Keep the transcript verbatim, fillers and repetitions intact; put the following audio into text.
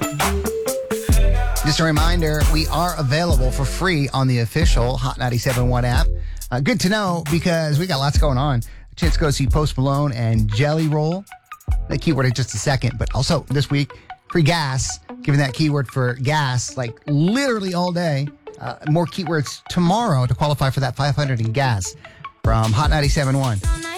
Just a reminder, we are available for free on the official Hot ninety-seven point one app. Uh, good to know because we got lots going on. A chance to go see Post Malone and Jelly Roll. That keyword in just a second. But also this week, free gas. Giving that keyword for gas like literally all day. Uh, more keywords tomorrow to qualify for that five hundred in gas from Hot ninety-seven point one.